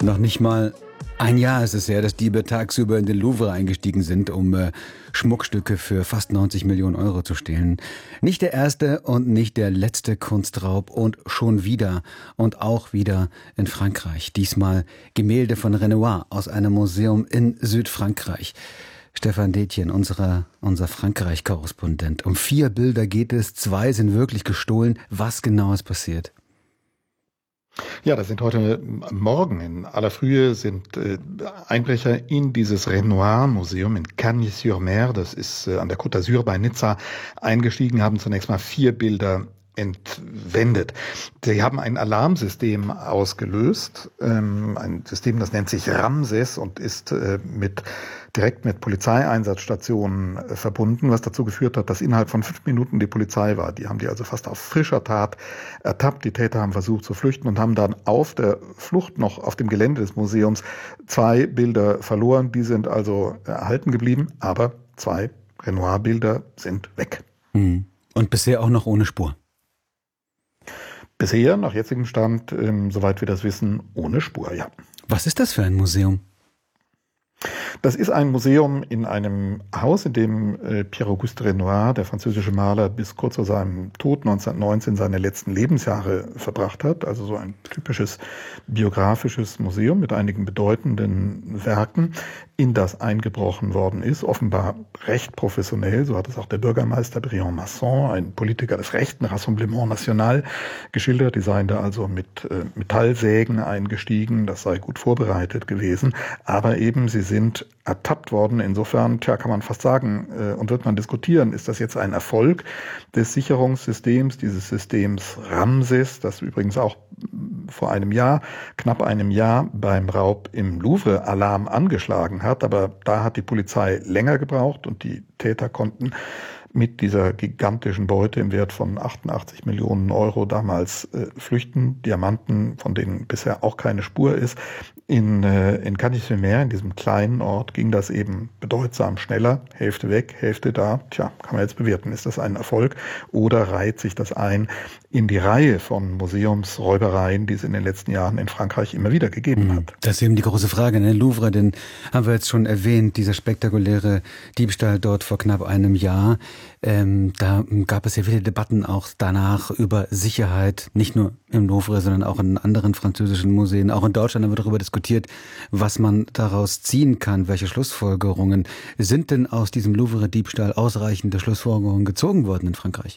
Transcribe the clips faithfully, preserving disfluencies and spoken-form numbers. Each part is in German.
Noch nicht mal ein Jahr ist es her, dass Diebe tagsüber in den Louvre eingestiegen sind, um äh, Schmuckstücke für fast neunzig Millionen Euro zu stehlen. Nicht der erste und nicht der letzte Kunstraub und schon wieder und auch wieder in Frankreich. Diesmal Gemälde von Renoir aus einem Museum in Südfrankreich. Stefan Detjen, unserer, unser Frankreich-Korrespondent. Um vier Bilder geht es, zwei sind wirklich gestohlen. Was genau ist passiert? Ja, das sind heute Morgen in aller Frühe sind äh, Einbrecher in dieses Renoir-Museum in Cagnes-sur-Mer, das ist äh, an der Côte d'Azur bei Nizza, eingestiegen, haben zunächst mal vier Bilder entwendet. Sie haben ein Alarmsystem ausgelöst, ähm, ein System, das nennt sich Ramses und ist äh, mit direkt mit Polizeieinsatzstationen äh, verbunden, was dazu geführt hat, dass innerhalb von fünf Minuten die Polizei war. Die haben die also fast auf frischer Tat ertappt. Die Täter haben versucht zu flüchten und haben dann auf der Flucht noch auf dem Gelände des Museums zwei Bilder verloren. Die sind also erhalten geblieben, aber zwei Renoir-Bilder sind weg. Mhm. Und bisher auch noch ohne Spur. Bisher, nach jetzigem Stand, ähm, soweit wir das wissen, ohne Spur, ja. Was ist das für ein Museum? Das ist ein Museum in einem Haus, in dem äh, Pierre-Auguste Renoir, der französische Maler, bis kurz vor seinem Tod neunzehnhundertneunzehn seine letzten Lebensjahre verbracht hat. Also so ein typisches biografisches Museum mit einigen bedeutenden Werken, in das eingebrochen worden ist. Offenbar recht professionell, so hat es auch der Bürgermeister Briand Masson, ein Politiker des rechten Rassemblement National, geschildert. Die seien da also mit äh, Metallsägen eingestiegen, das sei gut vorbereitet gewesen. Aber eben, sie sind ertappt worden. Insofern, tja, kann man fast sagen, äh, und wird man diskutieren, ist das jetzt ein Erfolg des Sicherungssystems, dieses Systems Ramses, das übrigens auch vor einem Jahr, knapp einem Jahr beim Raub im Louvre Alarm angeschlagen hat. Aber da hat die Polizei länger gebraucht und die Täter konnten mit dieser gigantischen Beute im Wert von achtundachtzig Millionen Euro damals äh, flüchten. Diamanten, von denen bisher auch keine Spur ist. In, äh, in Cagnes-sur-Mer, in diesem kleinen Ort, ging das eben bedeutsam schneller. Hälfte weg, Hälfte da. Tja, kann man jetzt bewerten, ist das ein Erfolg oder reiht sich das ein in die Reihe von Museumsräubereien, die es in den letzten Jahren in Frankreich immer wieder gegeben hat? Das ist eben die große Frage. Ne? Louvre, den haben wir jetzt schon erwähnt, dieser spektakuläre Diebstahl dort vor knapp einem Jahr. Ähm, da gab es ja viele Debatten auch danach über Sicherheit, nicht nur im Louvre, sondern auch in anderen französischen Museen. Auch in Deutschland haben wir darüber diskutiert, was man daraus ziehen kann, welche Schlussfolgerungen. Sind denn aus diesem Louvre-Diebstahl ausreichende Schlussfolgerungen gezogen worden in Frankreich?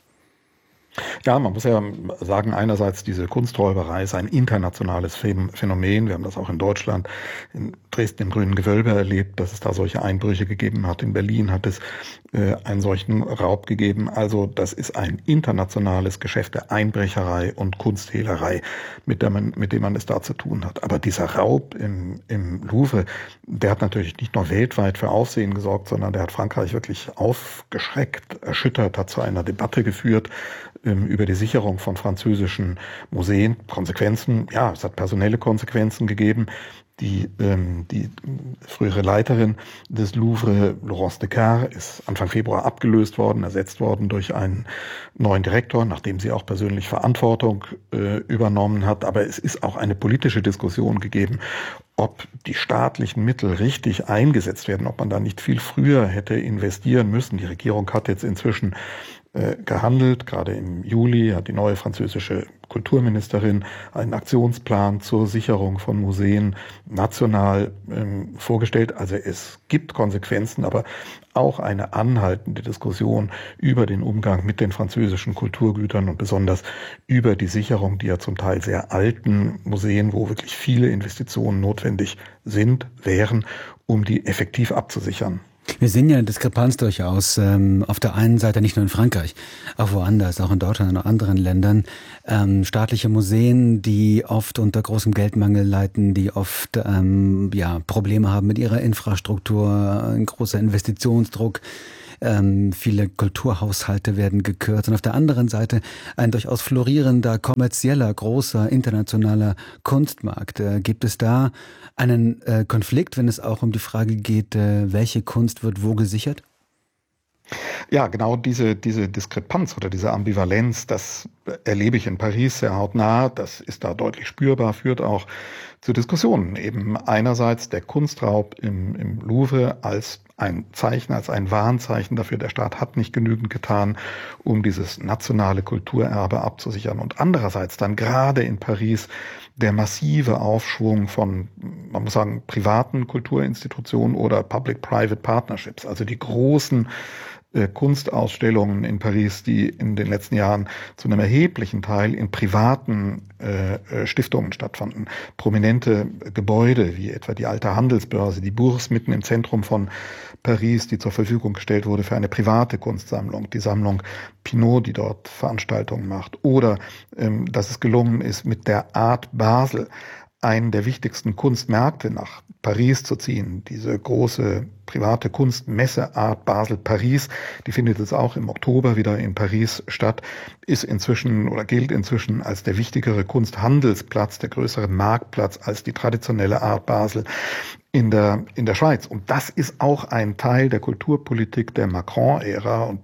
Ja, man muss ja sagen, einerseits diese Kunsträuberei ist ein internationales Phänomen. Wir haben das auch in Deutschland, in Dresden im Grünen Gewölbe erlebt, dass es da solche Einbrüche gegeben hat. In Berlin hat es äh, einen solchen Raub gegeben. Also das ist ein internationales Geschäft der Einbrecherei und Kunsthehlerei, mit der man, mit dem man es da zu tun hat. Aber dieser Raub im, im Louvre, der hat natürlich nicht nur weltweit für Aufsehen gesorgt, sondern der hat Frankreich wirklich aufgeschreckt, erschüttert, hat zu einer Debatte geführt über die Sicherung von französischen Museen. Konsequenzen, ja, es hat personelle Konsequenzen gegeben. Die, ähm, die frühere Leiterin des Louvre, Laurence Descartes, ist Anfang Februar abgelöst worden, ersetzt worden durch einen neuen Direktor, nachdem sie auch persönlich Verantwortung äh, übernommen hat. Aber es ist auch eine politische Diskussion gegeben, ob die staatlichen Mittel richtig eingesetzt werden, ob man da nicht viel früher hätte investieren müssen. Die Regierung hat jetzt inzwischen äh, gehandelt. Gerade im Juli hat die neue französische Kulturministerin einen Aktionsplan zur Sicherung von Museen national ähm, vorgestellt. Also es gibt Konsequenzen, aber auch eine anhaltende Diskussion über den Umgang mit den französischen Kulturgütern und besonders über die Sicherung, die ja zum Teil sehr alten Museen, wo wirklich viele Investitionen notwendig sind, wären, um die effektiv abzusichern. Wir sehen ja eine Diskrepanz durchaus. Ähm, auf der einen Seite nicht nur in Frankreich, auch woanders, auch in Deutschland und anderen Ländern. Ähm, staatliche Museen, die oft unter großem Geldmangel leiden, die oft ähm, ja Probleme haben mit ihrer Infrastruktur, ein großer Investitionsdruck. Ähm, viele Kulturhaushalte werden gekürzt und auf der anderen Seite ein durchaus florierender, kommerzieller, großer, internationaler Kunstmarkt. Äh, gibt es da einen äh, Konflikt, wenn es auch um die Frage geht, äh, welche Kunst wird wo gesichert? Ja, genau diese, diese Diskrepanz oder diese Ambivalenz, das erlebe ich in Paris sehr hautnah. Das ist da deutlich spürbar, führt auch zu Diskussionen. Eben einerseits der Kunstraub im, im Louvre als ein Zeichen, als ein Warnzeichen dafür, der Staat hat nicht genügend getan, um dieses nationale Kulturerbe abzusichern. Und andererseits dann gerade in Paris der massive Aufschwung von, man muss sagen, privaten Kulturinstitutionen oder Public-Private Partnerships, also die großen Kunstausstellungen in Paris, die in den letzten Jahren zu einem erheblichen Teil in privaten äh, Stiftungen stattfanden. Prominente Gebäude, wie etwa die alte Handelsbörse, die Bourse mitten im Zentrum von Paris, die zur Verfügung gestellt wurde für eine private Kunstsammlung, die Sammlung Pinault, die dort Veranstaltungen macht. Oder ähm, dass es gelungen ist, mit der Art Basel einen der wichtigsten Kunstmärkte nach Paris zu ziehen. Diese große private Kunstmesse Art Basel Paris, die findet jetzt auch im Oktober wieder in Paris statt, ist inzwischen oder gilt inzwischen als der wichtigere Kunsthandelsplatz, der größere Marktplatz als die traditionelle Art Basel in der, in der Schweiz. Und das ist auch ein Teil der Kulturpolitik der Macron-Ära und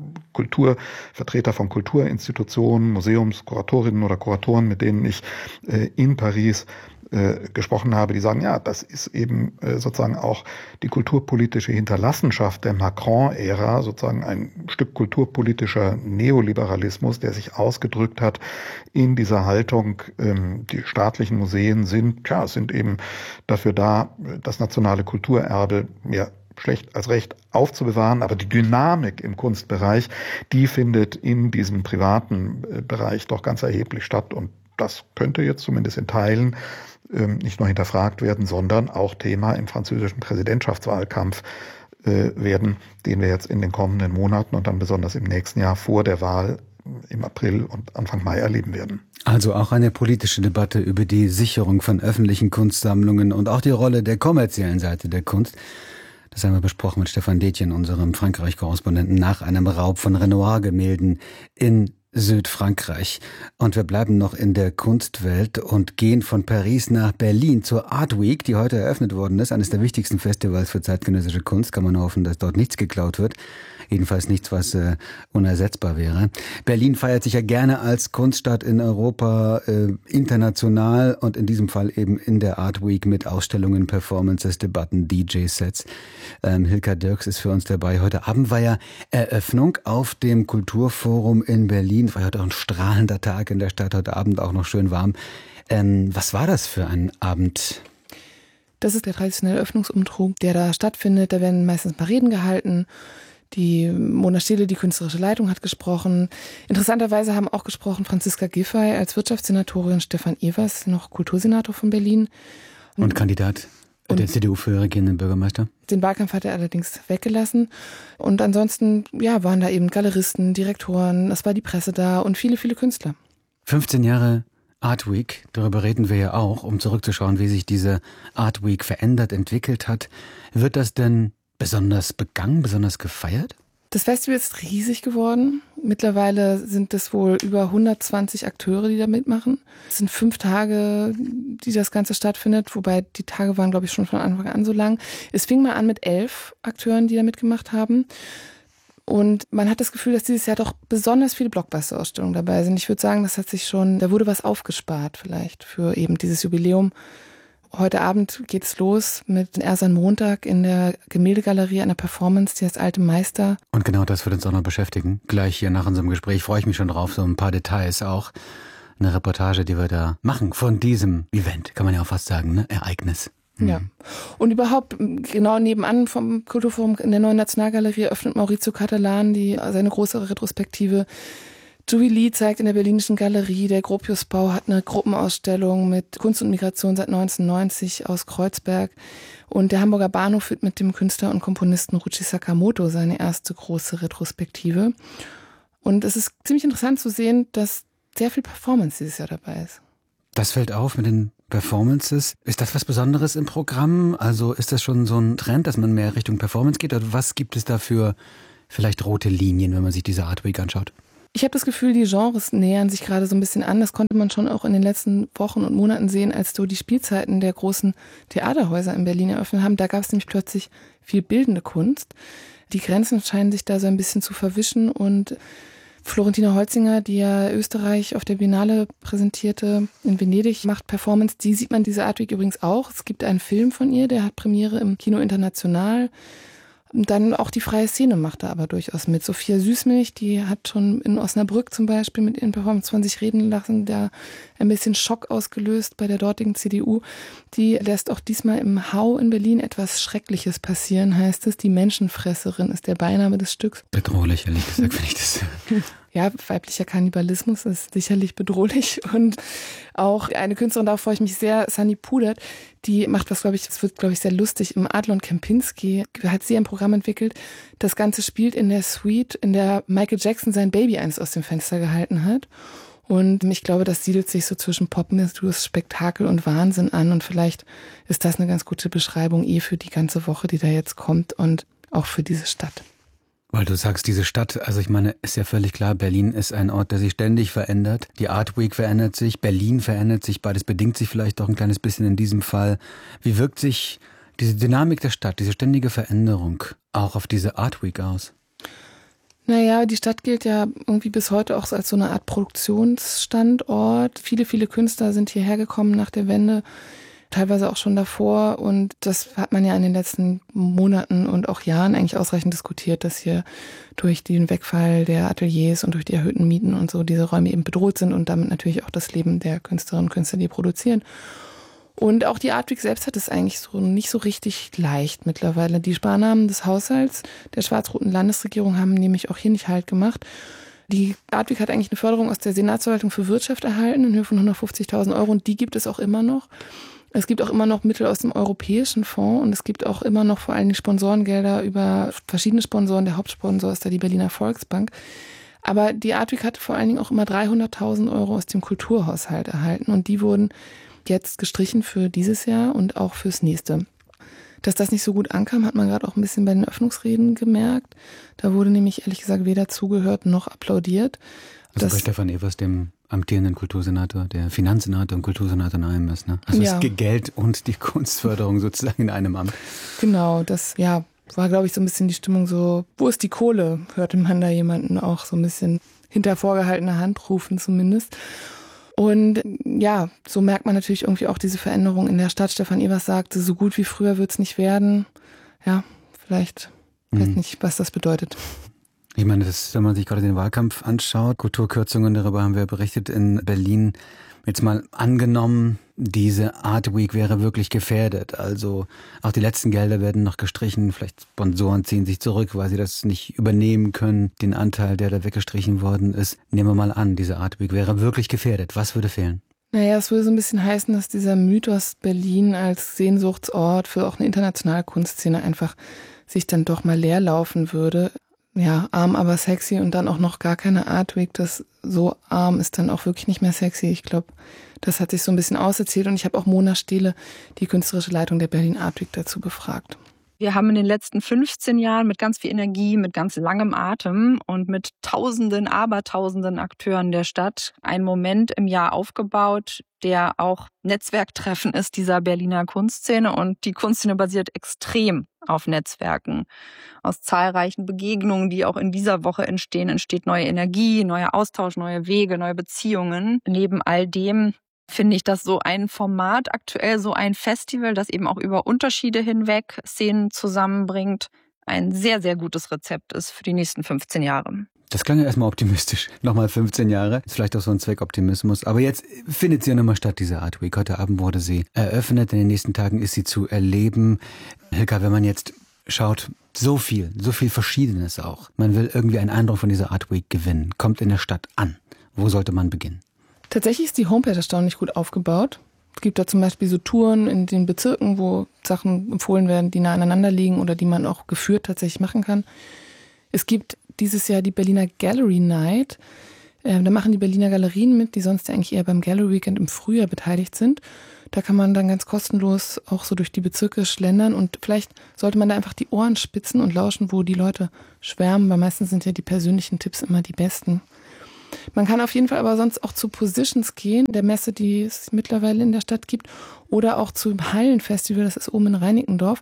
Kulturvertreter von Kulturinstitutionen, Museumskuratorinnen oder Kuratoren, mit denen ich äh, in Paris äh, gesprochen habe, die sagen, ja, das ist eben äh, sozusagen auch die kulturpolitische Hinterlassenschaft der Macron-Ära, sozusagen ein Stück kulturpolitischer Neoliberalismus, der sich ausgedrückt hat in dieser Haltung, ähm, die staatlichen Museen sind, ja, sind eben dafür da, das nationale Kulturerbe mehr schlecht als recht aufzubewahren, aber die Dynamik im Kunstbereich, die findet in diesem privaten Bereich doch ganz erheblich statt und das könnte jetzt zumindest in Teilen ähm, nicht nur hinterfragt werden, sondern auch Thema im französischen Präsidentschaftswahlkampf äh, werden, den wir jetzt in den kommenden Monaten und dann besonders im nächsten Jahr vor der Wahl im April und Anfang Mai erleben werden. Also auch eine politische Debatte über die Sicherung von öffentlichen Kunstsammlungen und auch die Rolle der kommerziellen Seite der Kunst. Das haben wir besprochen mit Stefan Detjen, unserem Frankreich-Korrespondenten, nach einem Raub von Renoir-Gemälden in Südfrankreich. Und wir bleiben noch in der Kunstwelt und gehen von Paris nach Berlin zur Art Week, die heute eröffnet worden ist. Eines der wichtigsten Festivals für zeitgenössische Kunst. Kann man hoffen, dass dort nichts geklaut wird. Jedenfalls nichts, was äh, unersetzbar wäre. Berlin feiert sich ja gerne als Kunststadt in Europa, äh, international und in diesem Fall eben in der Art Week mit Ausstellungen, Performances, Debatten, D J-Sets. Ähm, Hilka Dirks ist für uns dabei. Heute Abend war ja Eröffnung auf dem Kulturforum in Berlin. War ja heute auch ein strahlender Tag in der Stadt, heute Abend auch noch schön warm. Ähm, was war das für ein Abend? Das ist der traditionelle Eröffnungsumtrug, der da stattfindet. Da werden meistens ein paar Reden gehalten. Die Mona Steele, die künstlerische Leitung, hat gesprochen. Interessanterweise haben auch gesprochen Franziska Giffey als Wirtschaftssenatorin, Stefan Evers, noch Kultursenator von Berlin. Und, und Kandidat der C D U für regierenden Bürgermeister. Den Wahlkampf hat er allerdings weggelassen. Und ansonsten ja, waren da eben Galeristen, Direktoren, es war die Presse da und viele, viele Künstler. fünfzehn Jahre Art Week, darüber reden wir ja auch, um zurückzuschauen, wie sich diese Art Week verändert, entwickelt hat. Wird das denn besonders begangen, besonders gefeiert? Das Festival ist riesig geworden. Mittlerweile sind es wohl über hundertzwanzig Akteure, die da mitmachen. Es sind fünf Tage, die das Ganze stattfindet, wobei die Tage waren, glaube ich, schon von Anfang an so lang. Es fing mal an mit elf Akteuren, die da mitgemacht haben. Und man hat das Gefühl, dass dieses Jahr doch besonders viele Blockbuster-Ausstellungen dabei sind. Ich würde sagen, das hat sich schon, da wurde was aufgespart vielleicht für eben dieses Jubiläum. Heute Abend geht es los mit erst am Montag in der Gemäldegalerie einer Performance, die heißt Alte Meister. Und genau das wird uns auch noch beschäftigen. Gleich hier nach unserem Gespräch freue ich mich schon drauf, so ein paar Details auch. Eine Reportage, die wir da machen von diesem Event, kann man ja auch fast sagen, ne? Ereignis. Mhm. Ja. Und überhaupt, genau nebenan vom Kulturforum in der Neuen Nationalgalerie öffnet Maurizio Catalan die, seine große Retrospektive. Joey Lee zeigt in der Berlinischen Galerie, der Gropiusbau hat eine Gruppenausstellung mit Kunst und Migration seit neunzehnhundertneunzig aus Kreuzberg und der Hamburger Bahnhof führt mit dem Künstler und Komponisten Ruchi Sakamoto seine erste große Retrospektive. Und es ist ziemlich interessant zu sehen, dass sehr viel Performance dieses Jahr dabei ist. Das fällt auf mit den Performances. Ist das was Besonderes im Programm? Also ist das schon so ein Trend, dass man mehr Richtung Performance geht? Oder was gibt es da für vielleicht rote Linien, wenn man sich diese Art Week anschaut? Ich habe das Gefühl, die Genres nähern sich gerade so ein bisschen an. Das konnte man schon auch in den letzten Wochen und Monaten sehen, als so die Spielzeiten der großen Theaterhäuser in Berlin eröffnet haben. Da gab es nämlich plötzlich viel bildende Kunst. Die Grenzen scheinen sich da so ein bisschen zu verwischen und Florentina Holzinger, die ja Österreich auf der Biennale präsentierte, in Venedig, macht Performance. Die sieht man diese Art Week übrigens auch. Es gibt einen Film von ihr, der hat Premiere im Kino International. Dann auch die freie Szene macht da aber durchaus mit. Sophia Süßmilch, die hat schon in Osnabrück zum Beispiel mit ihren Performance von sich reden lassen, da ein bisschen Schock ausgelöst bei der dortigen C D U. Die lässt auch diesmal im Hau in Berlin etwas Schreckliches passieren, heißt es. Die Menschenfresserin ist der Beiname des Stücks. Bedrohlich, ehrlich gesagt, wenn ich das... Ja, weiblicher Kannibalismus ist sicherlich bedrohlich. Und auch eine Künstlerin, darauf freue ich mich sehr, Sunny Pudert, die macht was, glaube ich, das wird, glaube ich, sehr lustig. Im Adlon Kempinski hat sie ein Programm entwickelt. Das Ganze spielt in der Suite, in der Michael Jackson sein Baby eins aus dem Fenster gehalten hat. Und ich glaube, das siedelt sich so zwischen Popmusik, Spektakel und Wahnsinn an. Und vielleicht ist das eine ganz gute Beschreibung eh für die ganze Woche, die da jetzt kommt und auch für diese Stadt. Weil du sagst, diese Stadt, also ich meine, ist ja völlig klar, Berlin ist ein Ort, der sich ständig verändert. Die Art Week verändert sich, Berlin verändert sich, beides bedingt sich vielleicht auch ein kleines bisschen in diesem Fall. Wie wirkt sich diese Dynamik der Stadt, diese ständige Veränderung auch auf diese Art Week aus? Naja, die Stadt gilt ja irgendwie bis heute auch als so eine Art Produktionsstandort. Viele, viele Künstler sind hierher gekommen nach der Wende, teilweise auch schon davor, und das hat man ja in den letzten Monaten und auch Jahren eigentlich ausreichend diskutiert, dass hier durch den Wegfall der Ateliers und durch die erhöhten Mieten und so diese Räume eben bedroht sind und damit natürlich auch das Leben der Künstlerinnen und Künstler, die produzieren. Und auch die Art Week selbst hat es eigentlich so nicht so richtig leicht mittlerweile. Die Sparnahmen des Haushalts der schwarz-roten Landesregierung haben nämlich auch hier nicht Halt gemacht. Die Art Week hat eigentlich eine Förderung aus der Senatsverwaltung für Wirtschaft erhalten in Höhe von hundertfünfzigtausend Euro, und die gibt es auch immer noch. Es gibt auch immer noch Mittel aus dem Europäischen Fonds und es gibt auch immer noch vor allem Sponsorengelder über verschiedene Sponsoren. Der Hauptsponsor ist da die Berliner Volksbank. Aber die Art Week hat vor allen Dingen auch immer dreihunderttausend Euro aus dem Kulturhaushalt erhalten, und die wurden jetzt gestrichen für dieses Jahr und auch fürs nächste. Dass das nicht so gut ankam, hat man gerade auch ein bisschen bei den Öffnungsreden gemerkt. Da wurde nämlich ehrlich gesagt weder zugehört noch applaudiert. Also bei Stefan Evers, dem amtierenden Kultursenator, der Finanzsenator und Kultursenator in einem ist, ne? Also ja. Das Geld und die Kunstförderung sozusagen in einem Amt. Genau, das ja war, glaube ich, so ein bisschen die Stimmung so, wo ist die Kohle? Hörte man da jemanden auch so ein bisschen hinter vorgehaltener Hand rufen zumindest. Und ja, so merkt man natürlich irgendwie auch diese Veränderung in der Stadt. Stefan Evers sagte, so gut wie früher wird es nicht werden. Ja, vielleicht, mhm. weiß nicht, was das bedeutet. Ich meine, das, wenn man sich gerade den Wahlkampf anschaut, Kulturkürzungen, darüber haben wir berichtet in Berlin. Jetzt mal angenommen, diese Art Week wäre wirklich gefährdet. Also auch die letzten Gelder werden noch gestrichen. Vielleicht Sponsoren ziehen sich zurück, weil sie das nicht übernehmen können, den Anteil, der da weggestrichen worden ist. Nehmen wir mal an, diese Art Week wäre wirklich gefährdet. Was würde fehlen? Naja, es würde so ein bisschen heißen, dass dieser Mythos Berlin als Sehnsuchtsort für auch eine internationale Kunstszene einfach sich dann doch mal leer laufen würde. Ja, arm, aber sexy, und dann auch noch gar keine Art Week. Das so arm ist dann auch wirklich nicht mehr sexy. Ich glaube, das hat sich so ein bisschen auserzählt, und ich habe auch Mona Stehle, die künstlerische Leitung der Berlin Art Week, dazu befragt. Wir haben in den letzten fünfzehn Jahren mit ganz viel Energie, mit ganz langem Atem und mit Tausenden, Abertausenden Akteuren der Stadt einen Moment im Jahr aufgebaut, der auch Netzwerktreffen ist dieser Berliner Kunstszene. Und die Kunstszene basiert extrem auf Netzwerken. Aus zahlreichen Begegnungen, die auch in dieser Woche entstehen, entsteht neue Energie, neuer Austausch, neue Wege, neue Beziehungen. Neben all dem finde ich, dass so ein Format aktuell, so ein Festival, das eben auch über Unterschiede hinweg Szenen zusammenbringt, ein sehr, sehr gutes Rezept ist für die nächsten fünfzehn Jahre. Das klang ja erstmal optimistisch. Nochmal fünfzehn Jahre. Ist vielleicht auch so ein Zweckoptimismus. Aber jetzt findet sie ja nochmal statt, diese Art Week. Heute Abend wurde sie eröffnet. In den nächsten Tagen ist sie zu erleben. Hilka, wenn man jetzt schaut, so viel, so viel Verschiedenes auch. Man will irgendwie einen Eindruck von dieser Art Week gewinnen. Kommt in der Stadt an. Wo sollte man beginnen? Tatsächlich ist die Homepage erstaunlich gut aufgebaut. Es gibt da zum Beispiel so Touren in den Bezirken, wo Sachen empfohlen werden, die nah aneinander liegen oder die man auch geführt tatsächlich machen kann. Es gibt dieses Jahr die Berliner Gallery Night. Äh, da machen die Berliner Galerien mit, die sonst ja eigentlich eher beim Gallery Weekend im Frühjahr beteiligt sind. Da kann man dann ganz kostenlos auch so durch die Bezirke schlendern, und vielleicht sollte man da einfach die Ohren spitzen und lauschen, wo die Leute schwärmen, weil meistens sind ja die persönlichen Tipps immer die besten. Man kann auf jeden Fall aber sonst auch zu Positions gehen, der Messe, die es mittlerweile in der Stadt gibt, oder auch zum Hallenfestival, das ist oben in Reinickendorf.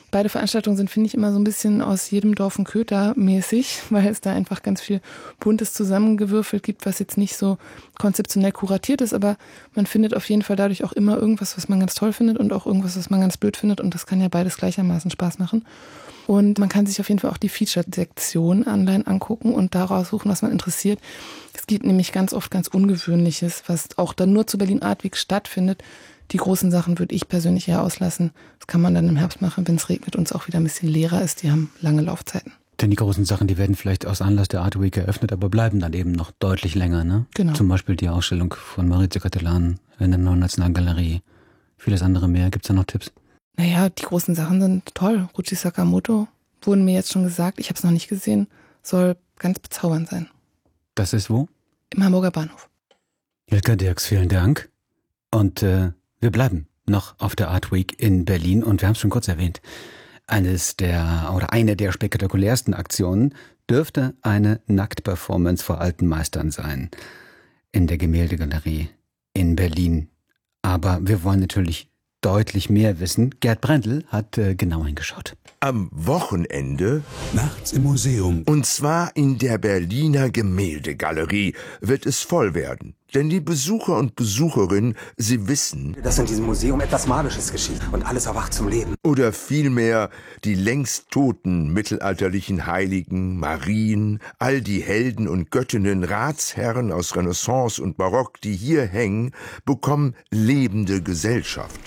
Beide Veranstaltungen sind, finde ich, immer so ein bisschen aus jedem Dorf ein Köter mäßig, weil es da einfach ganz viel Buntes zusammengewürfelt gibt, was jetzt nicht so konzeptionell kuratiert ist, aber man findet auf jeden Fall dadurch auch immer irgendwas, was man ganz toll findet und auch irgendwas, was man ganz blöd findet, und das kann ja beides gleichermaßen Spaß machen. Und man kann sich auf jeden Fall auch die Feature-Sektion online angucken und daraus suchen, was man interessiert. Es gibt nämlich ganz oft ganz Ungewöhnliches, was auch dann nur zu Berlin Art Week stattfindet. Die großen Sachen würde ich persönlich eher auslassen. Das kann man dann im Herbst machen, wenn es regnet und es auch wieder ein bisschen leerer ist. Die haben lange Laufzeiten. Denn die großen Sachen, die werden vielleicht aus Anlass der Art Week eröffnet, aber bleiben dann eben noch deutlich länger, ne? Genau. Zum Beispiel die Ausstellung von Maurizio Cattelan in der Neuen Nationalgalerie. Vieles andere mehr. Gibt's da noch Tipps? Naja, die großen Sachen sind toll. Ruchi Sakamoto, wurden mir jetzt schon gesagt, ich habe es noch nicht gesehen, soll ganz bezaubernd sein. Das ist wo? Im Hamburger Bahnhof. Ilka Dirks, vielen Dank. Und äh, wir bleiben noch auf der Art Week in Berlin und wir haben es schon kurz erwähnt. Eines der oder eine der spektakulärsten Aktionen dürfte eine Nacktperformance vor alten Meistern sein in der Gemäldegalerie in Berlin. Aber wir wollen natürlich deutlich mehr wissen. Gerd Brendel hat äh, genau hingeschaut. Am Wochenende, nachts im Museum, und zwar in der Berliner Gemäldegalerie, wird es voll werden. Denn die Besucher und Besucherinnen, sie wissen, dass in diesem Museum etwas Magisches geschieht und alles erwacht zum Leben. Oder vielmehr die längst toten mittelalterlichen Heiligen, Marien, all die Helden und Göttinnen, Ratsherren aus Renaissance und Barock, die hier hängen, bekommen lebende Gesellschaft.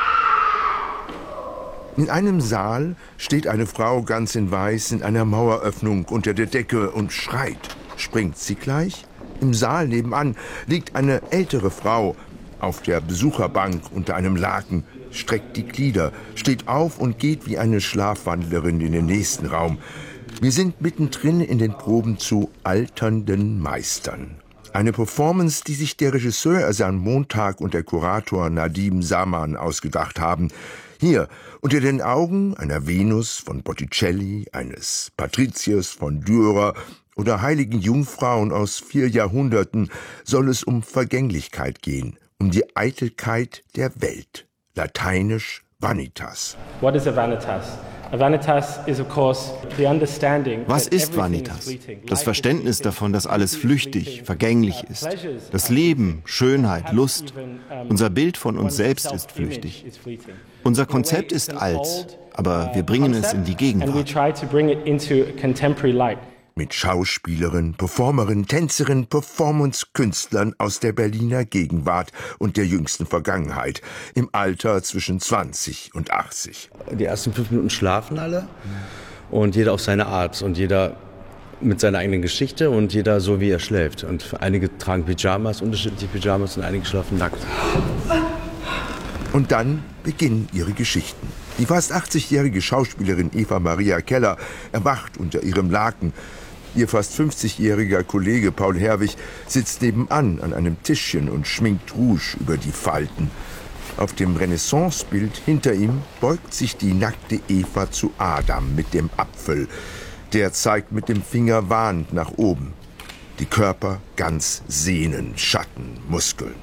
In einem Saal steht eine Frau ganz in Weiß in einer Maueröffnung unter der Decke und schreit. Springt sie gleich? Im Saal nebenan liegt eine ältere Frau auf der Besucherbank unter einem Laken, streckt die Glieder, steht auf und geht wie eine Schlafwandlerin in den nächsten Raum. Wir sind mittendrin in den Proben zu Alternden Meistern. Eine Performance, die sich der Regisseur Ersan Montag und der Kurator Nadim Saman ausgedacht haben. Hier, unter den Augen einer Venus von Botticelli, eines Patriciers von Dürer oder heiligen Jungfrauen aus vier Jahrhunderten, soll es um Vergänglichkeit gehen, um die Eitelkeit der Welt. Lateinisch Vanitas. What is a Vanitas? A Vanitas is of course the understanding. Was ist Vanitas? Das Verständnis davon, dass alles flüchtig, vergänglich ist. Das Leben, Schönheit, Lust. Unser Bild von uns selbst ist flüchtig. Unser Konzept ist alt, aber wir bringen es in die Gegenwart. Mit Schauspielerinnen, Performerinnen, Tänzerinnen, Performance-Künstlern aus der Berliner Gegenwart und der jüngsten Vergangenheit, im Alter zwischen zwanzig und achtzig. Die ersten fünf Minuten schlafen alle und jeder auf seine Art und jeder mit seiner eigenen Geschichte und jeder so, wie er schläft. Und einige tragen Pyjamas, unterschiedliche Pyjamas, und einige schlafen nackt. Und dann beginnen ihre Geschichten. Die fast achtzigjährige Schauspielerin Eva Maria Keller erwacht unter ihrem Laken. Ihr fast fünfzigjähriger Kollege Paul Herwig sitzt nebenan an einem Tischchen und schminkt Rouge über die Falten. Auf dem Renaissance-Bild hinter ihm beugt sich die nackte Eva zu Adam mit dem Apfel. Der zeigt mit dem Finger warnend nach oben. Die Körper ganz Sehnen, Schatten, Muskeln.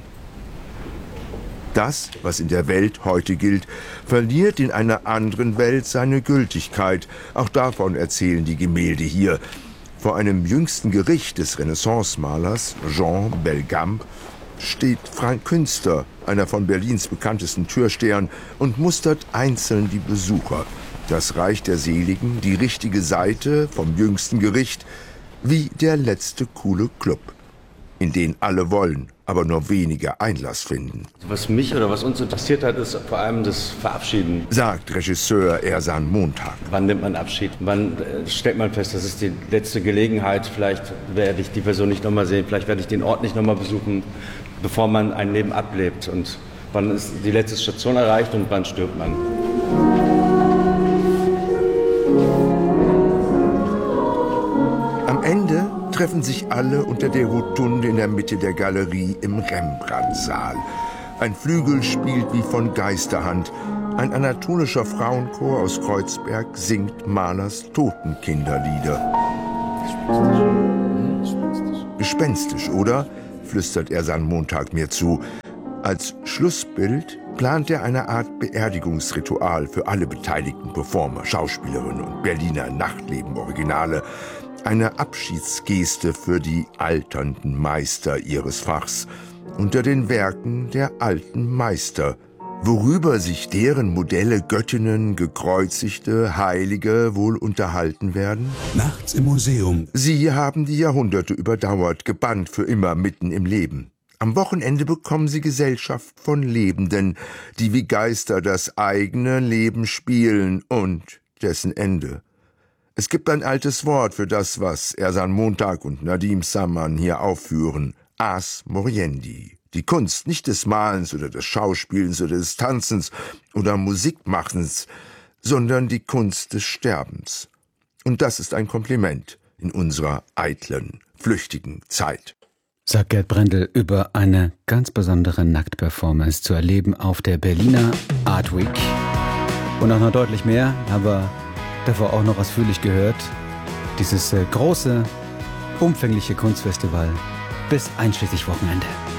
Das, was in der Welt heute gilt, verliert in einer anderen Welt seine Gültigkeit. Auch davon erzählen die Gemälde hier. Vor einem jüngsten Gericht des Renaissance-Malers Jean Belgamp steht Frank Künster, einer von Berlins bekanntesten Türstehern, und mustert einzeln die Besucher. Das Reich der Seligen, die richtige Seite vom jüngsten Gericht, wie der letzte coole Club, in den alle wollen, aber nur weniger Einlass finden. Was mich oder was uns interessiert hat, ist vor allem das Verabschieden, sagt Regisseur Ersan Montag. Wann nimmt man Abschied? Wann stellt man fest, das ist die letzte Gelegenheit, vielleicht werde ich die Person nicht nochmal sehen, vielleicht werde ich den Ort nicht nochmal besuchen, bevor man ein Leben ablebt. Und wann ist die letzte Station erreicht und wann stirbt man? Am Ende treffen sich alle unter der Rotunde in der Mitte der Galerie im Rembrandt-Saal. Ein Flügel spielt wie von Geisterhand. Ein anatolischer Frauenchor aus Kreuzberg singt Mahlers Totenkinderlieder. Gespenstisch, oder? Flüstert Ersan Montag mir zu. Als Schlussbild plant er eine Art Beerdigungsritual für alle beteiligten Performer, Schauspielerinnen und Berliner Nachtleben-Originale. Eine Abschiedsgeste für die alternden Meister ihres Fachs unter den Werken der alten Meister, worüber sich deren Modelle Göttinnen, Gekreuzigte, Heilige wohl unterhalten werden? Nachts im Museum. Sie haben die Jahrhunderte überdauert, gebannt für immer mitten im Leben. Am Wochenende bekommen sie Gesellschaft von Lebenden, die wie Geister das eigene Leben spielen und dessen Ende. Es gibt ein altes Wort für das, was Ersan Montag und Nadim Samman hier aufführen: Ars Moriendi. Die Kunst nicht des Malens oder des Schauspielens oder des Tanzens oder Musikmachens, sondern die Kunst des Sterbens. Und das ist ein Kompliment in unserer eitlen, flüchtigen Zeit. Sagt Gerd Brendel über eine ganz besondere Nacktperformance zu erleben auf der Berliner Art Week. Und auch noch deutlich mehr, aber davor auch noch ausführlich gehört, dieses äh, große, umfängliche Kunstfestival bis einschließlich Wochenende.